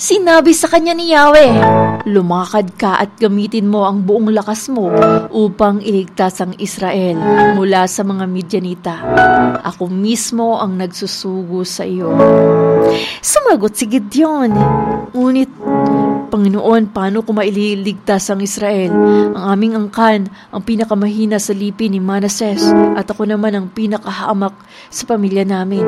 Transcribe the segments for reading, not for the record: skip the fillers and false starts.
Sinabi sa kanya ni Yahweh, lumakad ka at gamitin mo ang buong lakas mo upang iligtas ang Israel mula sa mga Midianita. Ako mismo ang nagsusugo sa iyo. Sumagot si Gideon, ngunit, Panginoon, paano ko maililigtas ang Israel? Ang aming angkan ang pinakamahina sa lipi ni Manases at ako naman ang pinakahamak sa pamilya namin.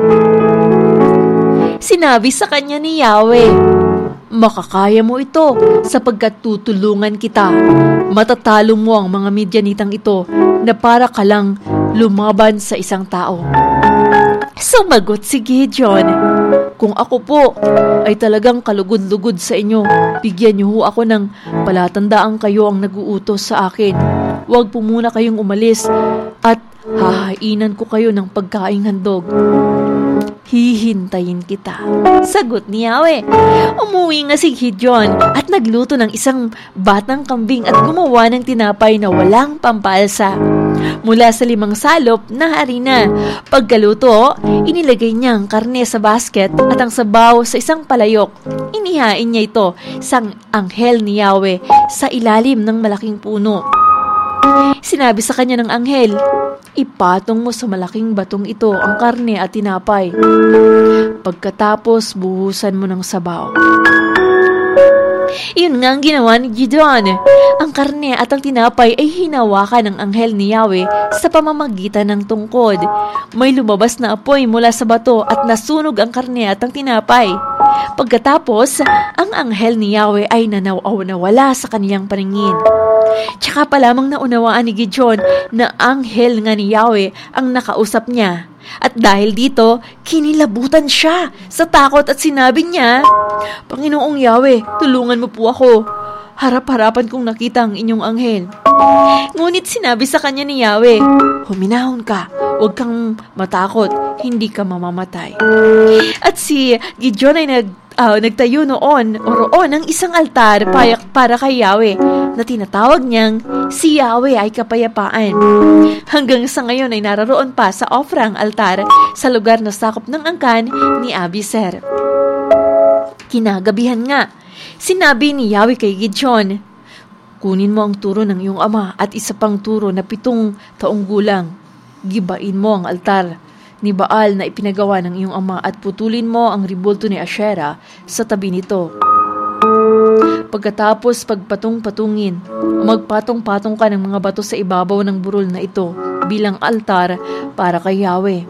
Sinabi sa kanya ni Yahweh, makakaya mo ito sapagkat tutulungan kita. Matatalo mo ang mga Midianitang ito na para ka lang lumaban sa isang tao. Sumagot si Gideon, kung ako po ay talagang kalugod-lugod sa inyo, bigyan niyo ho ako ng palatandaan kayo ang nag-uutos sa akin. Huwag po muna kayong umalis at hahainan ko kayo ng pagkaing handog. Hihintayin kita. Sagot ni Yahweh. Umuwi nga si Gideon at nagluto ng isang batang kambing at gumawa ng tinapay na walang pampalsa mula sa 5 salop na harina. Pagkaluto, inilagay niya ang karne sa basket at ang sabaw sa isang palayok. Inihain niya ito sa anghel ni Yahweh sa ilalim ng malaking puno. Sinabi sa kanya ng anghel, ipatong mo sa malaking batong ito ang karne at tinapay. Pagkatapos, buhusan mo ng sabaw. Iyon nga ang ginawa ni Gideon. Ang karne at ang tinapay ay hinawakan ng anghel ni Yahweh sa pamamagitan ng tungkod. May lumabas na apoy mula sa bato at nasunog ang karne at ang tinapay. Pagkatapos, ang anghel ni Yahweh ay nawala sa kaniyang paningin. Tsaka pa lamang naunawaan ni Gideon na anghel nga ni Yahweh ang nakausap niya. At dahil dito, kinilabutan siya sa takot at sinabi niya, Panginoong Yahweh, tulungan mo po ako. Harap-harapan kong nakita ang inyong anghel. Ngunit sinabi sa kanya ni Yahweh, huminahon ka, huwag kang matakot, hindi ka mamamatay. At si Gideon ay nagtayo roon ng isang altar para kay Yahweh na tinatawag niyang si Yahweh ay kapayapaan. Hanggang sa ngayon ay naroon pa sa Ofra ang altar sa lugar na sakop ng angkan ni Abiezer. Kinagabihan nga, sinabi ni Yahweh kay Gideon, kunin mo ang turo ng iyong ama at isa pang turo na 7 taong gulang. Gibain mo ang altar ni Baal na ipinagawa ng iyong ama at putulin mo ang ribulto ni Asherah sa tabi nito. Pagkatapos pagpatong-patungin, magpatong-patong ka ng mga bato sa ibabaw ng burol na ito bilang altar para kay Yahweh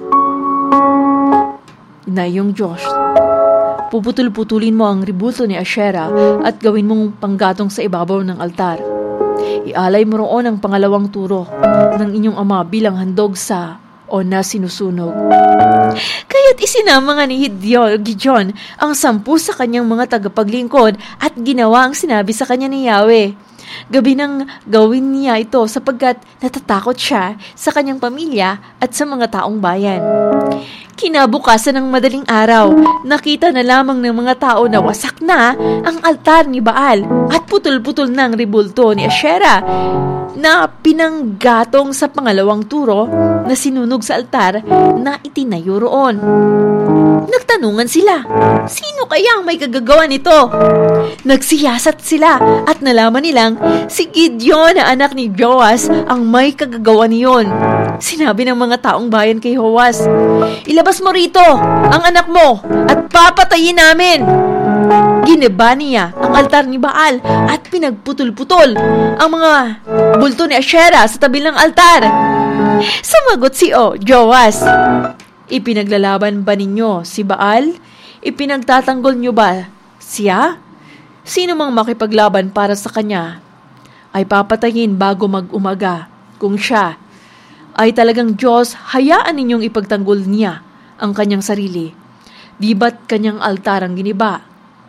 na iyong Diyos. Puputol-putulin mo ang ribulto ni Asherah at gawin mong panggatong sa ibabaw ng altar. Ialay mo roon ang pangalawang turo ng inyong ama bilang handog na sinusunog. Kaya't isinama nga ni Gideon ang 10 sa kanyang mga tagapaglingkod at ginawa ang sinabi sa kanya ni Yahweh. Gabi nang gawin niya ito sapagkat natatakot siya sa kanyang pamilya at sa mga taong bayan. Kinabukasan ng madaling araw, nakita na lamang ng mga tao na wasak na ang altar ni Baal at putol-putol na ang ribulto ni Asherah na pinanggatong sa pangalawang turo na sinunog sa altar na itinayo roon. Nagtanungan sila, sino kaya ang may kagagawa nito? Nagsiyasat sila at nalaman nilang si Gideon na anak ni Joas ang may kagagawa niyon. Sinabi ng mga taong bayan kay Joas, ilabas mo rito ang anak mo at papatayin namin. Giniba niya ang altar ni Baal at pinagputol-putol ang mga bulto ni Asherah sa tabi ng altar. Sumagot si Joas, ipinaglalaban ba ninyo si Baal? Ipinagtatanggol nyo ba siya? Sino mang makipaglaban para sa kanya ay papatayin bago mag-umaga. Kung siya ay talagang Diyos, hayaan ninyong ipagtanggol niya ang kanyang sarili. Di ba't kanyang altar ang giniba?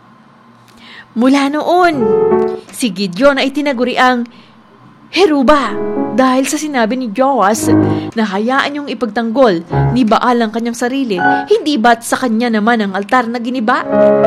Mula noon, si Gideon ay tinaguri ang Heruba dahil sa sinabi ni Joas na hayaan niyong ipagtanggol ni Baal ang kanyang sarili, hindi ba't sa kanya naman ang altar na giniba?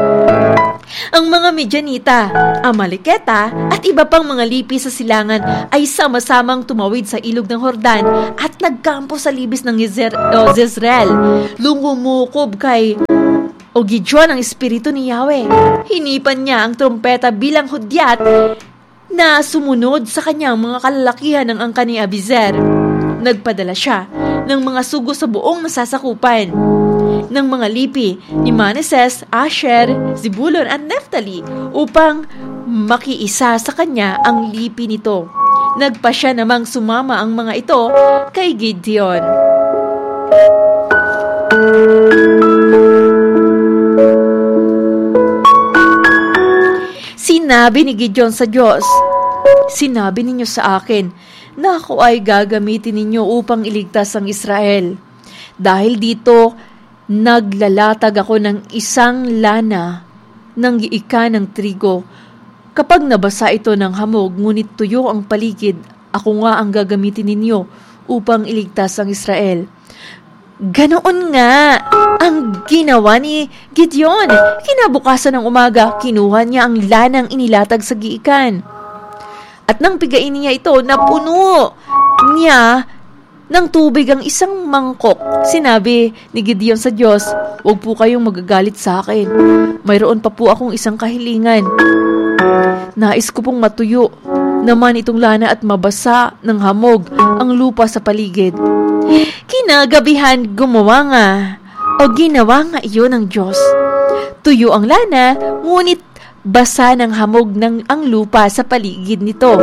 Ang mga Midianita, Amaleketa at iba pang mga lipi sa silangan ay sama-samang tumawid sa ilog ng Jordan at nagkampo sa libis ng Jezreel. Lumumukob kay O Gideon, ang espiritu ni Yahweh. Hinipan niya ang trompeta bilang hudyat na sumunod sa kanyang mga kalalakihan ng angkan ni Abiezer. Nagpadala siya ng mga sugo sa buong nasasakupan ng mga lipi ni Manases, Asher, Zebulon at Naphtali upang makiisa sa kanya ang lipi nito. Nagpasya namang sumama ang mga ito kay Gideon. Sinabi ni Gideon sa Diyos, "Sinabi ninyo sa akin na ako ay gagamitin ninyo upang iligtas ang Israel. Dahil dito, naglalatag ako ng isang lana ng giika ng trigo. Kapag nabasa ito ng hamog, ngunit tuyo ang paligid, ako nga ang gagamitin ninyo upang iligtas ang Israel." Ganoon nga ang ginawa ni Gideon. Kinabukasan ng umaga, kinuha niya ang lanang inilatag sa giikan. At nang pigain niya ito, napuno niya ng tubig ang isang mangkok. Sinabi ni Gideon sa Diyos, "Huwag po kayong magagalit sa akin. Mayroon pa po akong isang kahilingan. Nais ko pong matuyo naman itong lana at mabasa ng hamog ang lupa sa paligid." Kinagabihan, ginawa nga iyon ng Diyos. Tuyo ang lana, ngunit basa ng hamog ang lupa sa paligid nito.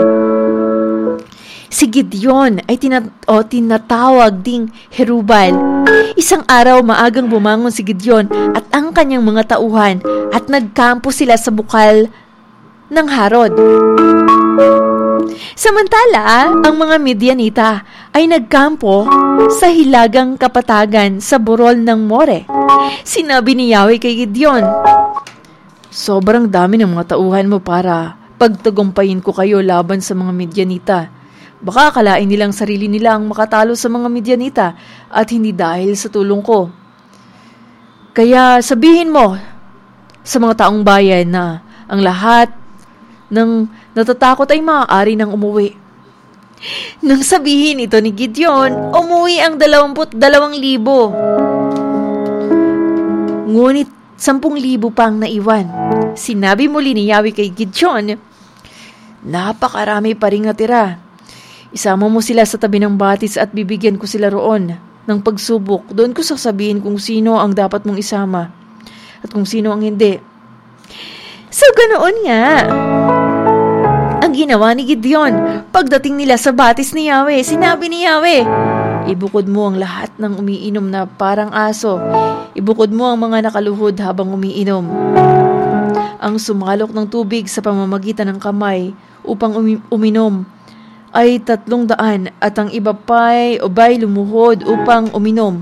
Si Gideon ay tinatawag ding Jerubbaal. Isang araw, maagang bumangon si Gideon at ang kanyang mga tauhan at nagkampo sila sa bukal ng Harod. Samantala, ang mga Midianita ay nagkampo sa hilagang kapatagan sa burol ng More. Sinabi ni Yahweh kay Gideon, "Sobrang dami ng mga tauhan mo para pagtagumpayin ko kayo laban sa mga Midianita. Baka akalain nilang sarili nila ang makatalo sa mga Midianita at hindi dahil sa tulong ko. Kaya sabihin mo sa mga taong bayan na ang lahat ng natatakot ay maaari nang umuwi." Nang sabihin ito ni Gideon, umuwi ang 22,000. Ngunit 10,000 pang naiwan. Sinabi muli ni Yahweh kay Gideon, "Napakarami pa rin natira. Isama mo sila sa tabi ng batis at bibigyan ko sila roon ng pagsubok. Doon ko sasabihin kung sino ang dapat mong isama at kung sino ang hindi." So, ganoon nga ang ginawa ni Gideon. Pagdating nila sa batis ni Yahweh, sinabi ni Yahweh, "Ibukod mo ang lahat ng umiinom na parang aso. Ibukod mo ang mga nakaluhod habang umiinom. Ang sumalok ng tubig sa pamamagitan ng kamay upang uminom ay 300 at ang iba pa'y lumuhod upang uminom."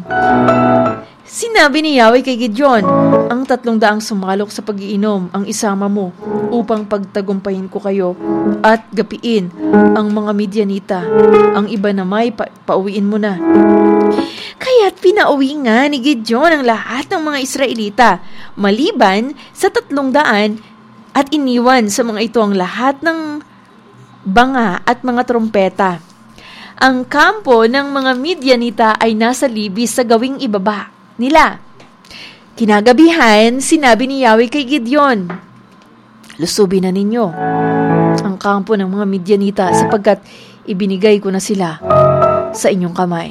Sinabi ni Yahweh kay Gideon, "Ang 300 sumalok sa pag-iinom ang isama mo upang pagtagumpayin ko kayo at gapiin ang mga Midianita. Ang iba na may pauwiin mo na." Kaya't pinauwi nga ni Gideon ang lahat ng mga Israelita, maliban sa 300, at iniwan sa mga ito ang lahat ng banga at mga trompeta. Ang kampo ng mga Midianita ay nasa libis sa gawing ibaba nila. Kinagabihan, sinabi ni Yahweh kay Gideon, "Lusubin na ninyo ang kampo ng mga Midianita sapagkat ibinigay ko na sila sa inyong kamay.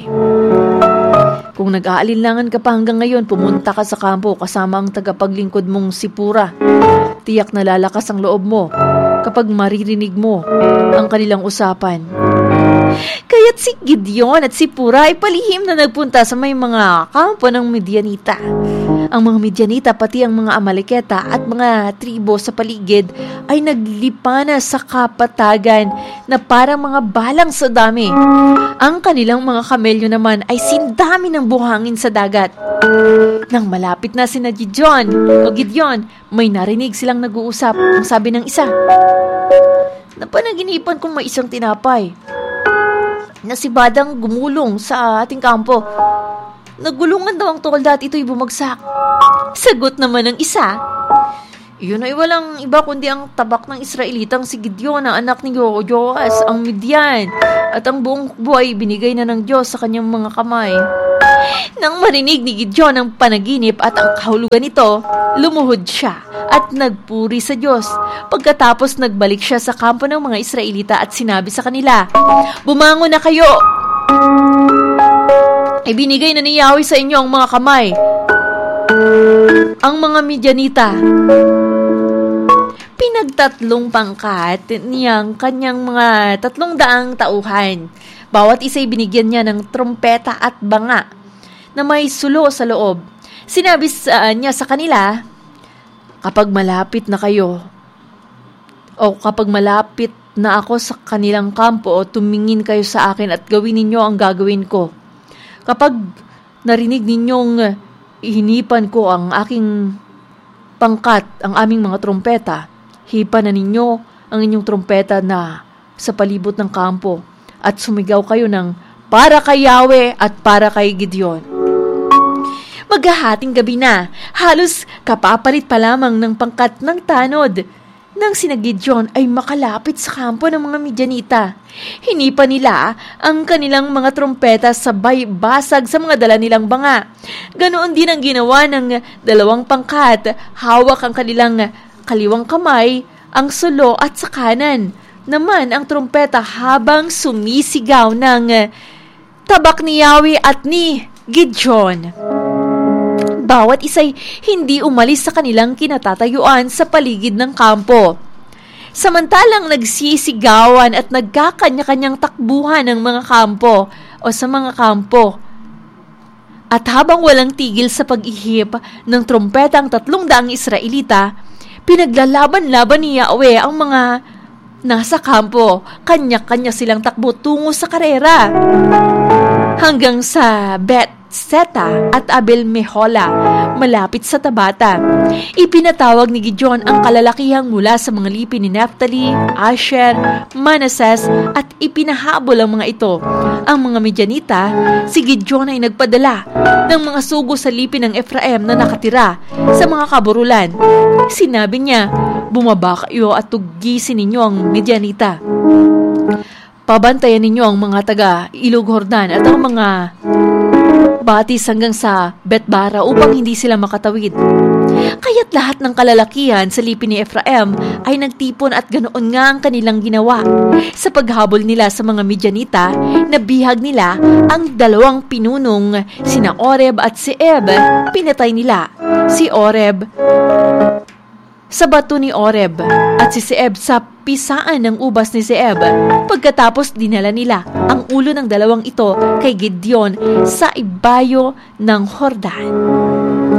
Kung nag-aalinlangan ka pa hanggang ngayon, pumunta ka sa kampo kasama ang tagapaglingkod mong si Pura. Tiyak na lalakas ang loob mo kapag maririnig mo ang kanilang usapan." Kaya't si Gideon at si Pura ay palihim na nagpunta sa may mga kampo ng Midianita. Ang mga Midianita, pati ang mga Amaleketa at mga tribo sa paligid ay naglipana sa kapatagan na parang mga balang sa dami. Ang kanilang mga kamelyo naman ay sindami ng buhangin sa dagat. Nang malapit na sina Gideon, may narinig silang nag-uusap. Ang sabi ng isa, "Napanaginipan kong may isang tinapay na si Badang gumulong sa ating kampo. Nagulungan daw ang tolda at ito'y bumagsak." Sagot naman ng isa, Iyon ay walang iba kundi ang tabak ng Israelitang si Gideon na anak ni Joas, ang Midian, at ang buong buhay binigay na ng Diyos sa kanyang mga kamay. Nang marinig ni Gideon ang panaginip at ang kahulugan nito, lumuhod siya at nagpuri sa Diyos. Pagkatapos nagbalik siya sa kampo ng mga Israelita at sinabi sa kanila, "Bumangon na kayo! Ibinigay na ni Yahweh sa inyo ang mga kamay, ang mga Midianita." Pinagtatlong pangkat niyang kanyang mga 300 tauhan. Bawat isa'y binigyan niya ng trompeta at banga na may sulo sa loob. Sinabi niya sa kanila, kapag malapit na ako sa kanilang kampo, tumingin kayo sa akin at gawin ninyo ang gagawin ko. Kapag narinig ninyong ihinipan ko ang aking pangkat, ang aming mga trompeta, hipan na ninyo ang inyong trompeta na sa palibot ng kampo at sumigaw kayo ng para kay Yahweh at para kay Gideon. Maghahating gabi na, halos kapapalit pa lamang ng pangkat ng tanod nang sina Gideon ay makalapit sa kampo ng mga Midianita. Hinipa nila ang kanilang mga trompeta sabay basag sa mga dala nilang banga. Ganoon din ang ginawa ng 2 pangkat, hawak ang kanilang kaliwang kamay, ang sulo at sa kanan naman ang trompeta habang sumisigaw ng tabak ni Yahweh at ni Gideon. Bawat isa'y hindi umalis sa kanilang kinatatayuan sa paligid ng kampo. Samantalang nagsisigawan at nagkakanya-kanyang takbuhan ng mga kampo o sa mga kampo. At habang walang tigil sa pag-ihip ng trompeta ang 300 Israelita, pinaglalaban-laban ni Yahweh ang mga nasa kampo. Kanya-kanya silang takbo tungo sa karera hanggang sa Bet-Seta at Abel-Mehola, malapit sa Tabata. Ipinatawag ni Gideon ang kalalakihang mula sa mga lipi ni Naphtali, Asher, Manases at ipinahabol ang mga ito. Ang mga Midianita, si Gideon ay nagpadala ng mga sugo sa lipi ng Ephraim na nakatira sa mga kaburulan. Sinabi niya, bumaba kayo at tugisin ninyo ang Midianita. Pabantayan ninyo ang mga taga Ilog Jordan at ang mga batis hanggang sa Betbara upang hindi sila makatawid. Kaya't lahat ng kalalakihan sa lipi ni Ephraim ay nagtipon at ganoon nga ang kanilang ginawa. Sa paghabol nila sa mga Midianita, nabihag nila ang 2 pinunong, sina Oreb at Seeb. Pinatay nila si Oreb sa bato ni Oreb at si Seeb sa pisaan ng ubas ni Seeb. Pagkatapos dinala nila ang ulo ng 2 ito kay Gideon sa ibayo ng Jordan.